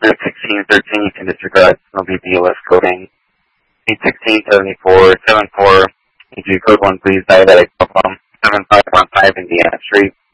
1613, you can disregard. No BPLS coding. 816-7474. If you code 1, please, diabetic problem. 7515 Indiana Street.